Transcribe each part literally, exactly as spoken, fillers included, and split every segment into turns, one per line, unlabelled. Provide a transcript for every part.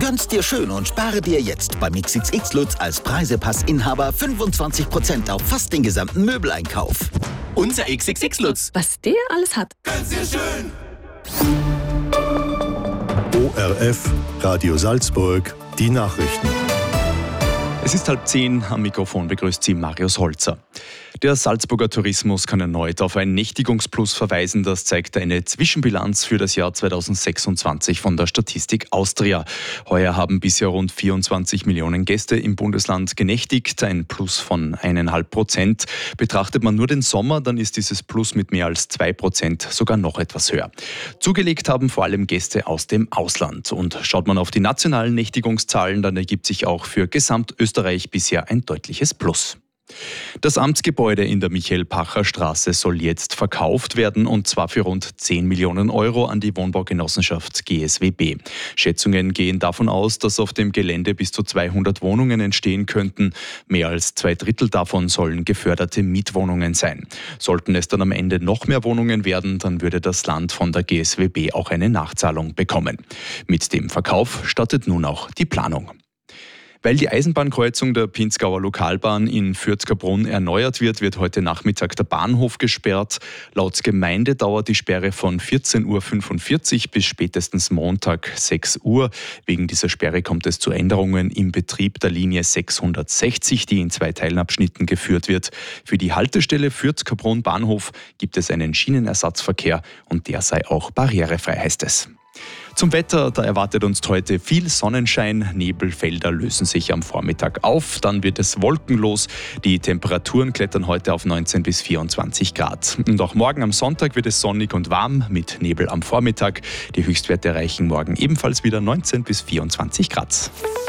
Gönn's dir schön und spare dir jetzt beim X X X Lutz als Preisepass-Inhaber fünfundzwanzig Prozent auf fast den gesamten Möbeleinkauf.
Unser X X X Lutz.
Was der alles hat.
Gönn's dir schön.
O R F, Radio Salzburg, die Nachrichten.
Es ist halb zehn, am Mikrofon begrüßt Sie Marius Holzer. Der Salzburger Tourismus kann erneut auf ein Nächtigungsplus verweisen. Das zeigt eine Zwischenbilanz für das Jahr zweitausendsechsundzwanzig von der Statistik Austria. Heuer haben bisher rund vierundzwanzig Millionen Gäste im Bundesland genächtigt, ein Plus von eineinhalb Prozent. Betrachtet man nur den Sommer, dann ist dieses Plus mit mehr als zwei Prozent sogar noch etwas höher. Zugelegt haben vor allem Gäste aus dem Ausland. Und schaut man auf die nationalen Nächtigungszahlen, dann ergibt sich auch für Gesamtösterreich bisher ein deutliches Plus. Das Amtsgebäude in der Michael-Pacher-Straße soll jetzt verkauft werden, und zwar für rund zehn Millionen Euro an die Wohnbaugenossenschaft G S W B. Schätzungen gehen davon aus, dass auf dem Gelände bis zu zweihundert Wohnungen entstehen könnten. Mehr als zwei Drittel davon sollen geförderte Mietwohnungen sein. Sollten es dann am Ende noch mehr Wohnungen werden, dann würde das Land von der G S W B auch eine Nachzahlung bekommen. Mit dem Verkauf startet nun auch die Planung. Weil die Eisenbahnkreuzung der Pinzgauer Lokalbahn in Fürth-Kaprun erneuert wird, wird heute Nachmittag der Bahnhof gesperrt. Laut Gemeinde dauert die Sperre von vierzehn Uhr fünfundvierzig bis spätestens Montag sechs Uhr. Wegen dieser Sperre kommt es zu Änderungen im Betrieb der Linie sechshundertsechzig, die in zwei Teilabschnitten geführt wird. Für die Haltestelle Fürth-Kaprun Bahnhof gibt es einen Schienenersatzverkehr, und der sei auch barrierefrei, heißt es. Zum Wetter, da erwartet uns heute viel Sonnenschein. Nebelfelder lösen sich am Vormittag auf, dann wird es wolkenlos. Die Temperaturen klettern heute auf neunzehn bis vierundzwanzig Grad. Und auch morgen am Sonntag wird es sonnig und warm mit Nebel am Vormittag. Die Höchstwerte erreichen morgen ebenfalls wieder neunzehn bis vierundzwanzig Grad.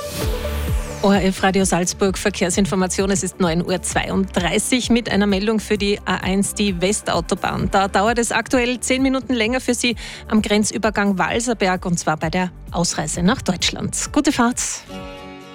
O R F Radio Salzburg Verkehrsinformation. Es ist neun Uhr zweiunddreißig mit einer Meldung für die A eins, die Westautobahn. Da dauert es aktuell zehn Minuten länger für Sie am Grenzübergang Walserberg, und zwar bei der Ausreise nach Deutschland. Gute Fahrt!